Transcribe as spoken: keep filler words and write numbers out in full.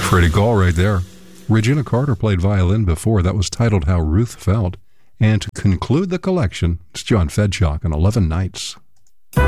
Pretty cool right there. Regina Carter played violin before. That was titled How Ruth Felt. And to conclude the collection, it's John Fedchock and eleven Nights.